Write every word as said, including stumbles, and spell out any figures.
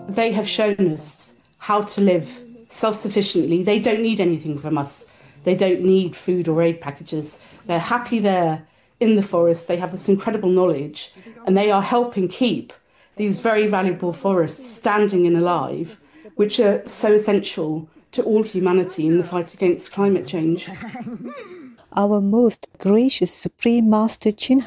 they have shown us how to live self-sufficiently. They don't need anything from us. They don't need food or aid packages. They're happy there in the forest. They have this incredible knowledge, and they are helping keep these very valuable forests standing and alive, which are so essential to all humanity in the fight against climate change. Our most gracious Supreme Master Chin